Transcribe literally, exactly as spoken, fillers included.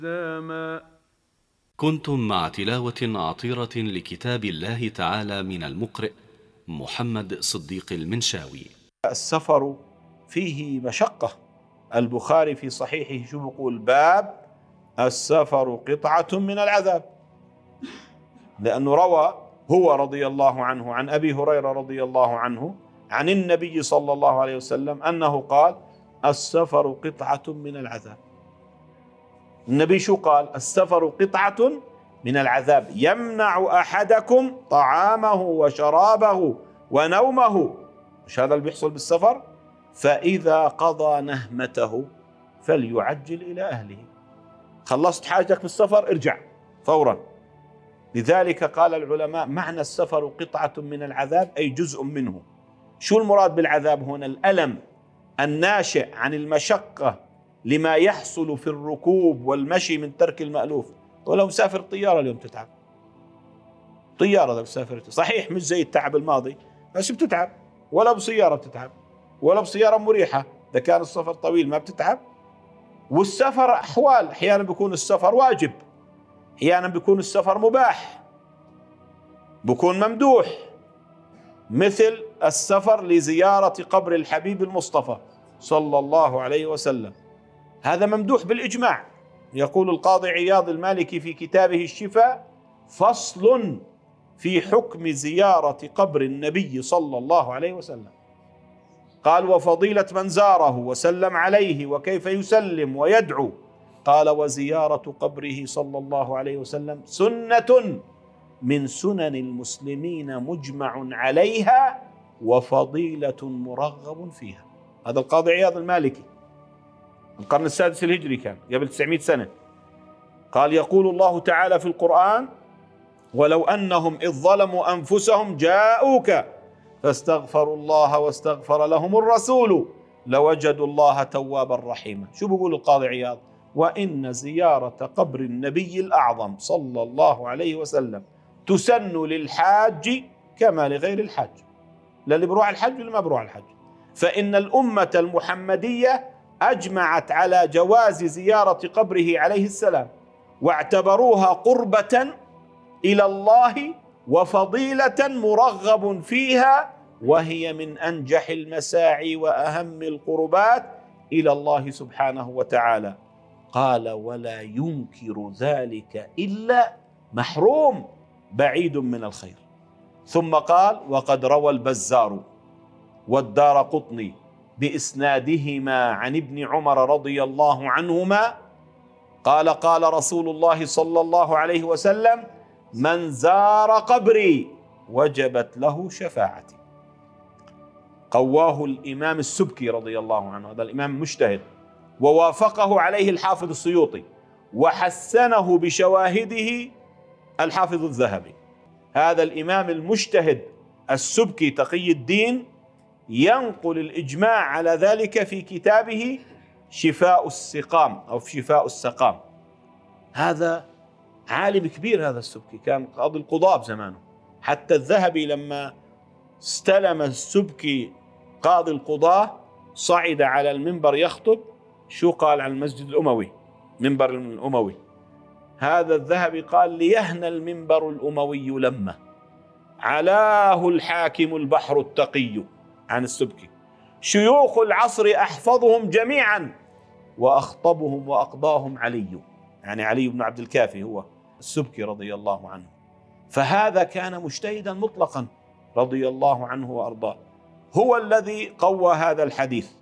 زاما. كنتم مع تلاوة عطيرة لكتاب الله تعالى من المقرئ محمد صديق المنشاوي. السفر فيه مشقة. البخاري في صحيحه شو بيقول؟ باب السفر قطعة من العذاب، لأنه روى هو رضي الله عنه عن أبي هريرة رضي الله عنه عن النبي صلى الله عليه وسلم أنه قال السفر قطعة من العذاب. النبي شو قال؟ السفر قطعة من العذاب يمنع أحدكم طعامه وشرابه ونومه. مش هذا اللي بيحصل بالسفر؟ فإذا قضى نهمته فليعجل إلى أهله. خلصت حاجتك بالسفر ارجع فورا. لذلك قال العلماء معنى السفر قطعة من العذاب أي جزء منه. شو المراد بالعذاب هنا؟ الألم الناشئ عن المشقة لما يحصل في الركوب والمشي من ترك المألوف. ولو مسافر طيارة اليوم تتعب، طيارة لو مسافر صحيح مش زي التعب الماضي بس بتتعب، ولا بسيارة بتتعب، ولا بسيارة مريحة إذا كان السفر طويل ما بتتعب. والسفر أحوال، أحيانا بيكون السفر واجب، أحيانا بيكون السفر مباح، بيكون ممدوح، مثل السفر لزيارة قبر الحبيب المصطفى صلى الله عليه وسلم، هذا ممدوح بالإجماع. يقول القاضي عياض المالكي في كتابه الشفاء فصل في حكم زيارة قبر النبي صلى الله عليه وسلم، قال وفضيلة من زاره وسلم عليه وكيف يسلم ويدعو. قال وزيارة قبره صلى الله عليه وسلم سنة من سنن المسلمين مجمع عليها وفضيلة مرغب فيها. هذا القاضي عياض المالكي القرن السادس الهجري، كان قبل تسعمائة سنة. قال يقول الله تعالى في القرآن ولو أنهم إذ ظلموا أنفسهم جاءوك فاستغفروا الله واستغفر لهم الرسول لوجدوا الله توابا رحيما. شو بيقول القاضي عياض؟ وإن زيارة قبر النبي الأعظم صلى الله عليه وسلم تسن للحاج كما لغير الحاج، للي بروح الحج واللي ما بروح الحج. فإن الأمة المحمدية أجمعت على جواز زيارة قبره عليه السلام، واعتبروها قربة إلى الله وفضيلة مرغب فيها، وهي من أنجح المساعي وأهم القربات إلى الله سبحانه وتعالى. قال ولا ينكر ذلك إلا محروم بعيد من الخير. ثم قال وقد روى البزار والدارقطني بإسنادهما عن ابن عمر رضي الله عنهما قال قال رسول الله صلى الله عليه وسلم من زار قبري وجبت له شفاعتي. قواه الإمام السبكي رضي الله عنه، هذا الإمام مجتهد، ووافقه عليه الحافظ السيوطي، وحسنه بشواهده الحافظ الذهبي. هذا الإمام المجتهد السبكي تقي الدين ينقل الإجماع على ذلك في كتابه شفاء السقام أو في شفاء السقام. هذا عالم كبير، هذا السبكي كان قاضي القضاة بزمانه. حتى الذهبي لما استلم السبكي قاضي القضاة صعد على المنبر يخطب، شو قال عن المسجد الأموي، منبر الأموي؟ هذا الذهبي قال ليهنى المنبر الأموي لما علاه الحاكم البحر التقي. عن السبكي شيوخ العصر أحفظهم جميعا وأخطبهم وأقضاهم علي، يعني علي بن عبد الكافي هو السبكي رضي الله عنه. فهذا كان مجتهدا مطلقا رضي الله عنه وأرضاه، هو الذي قوى هذا الحديث.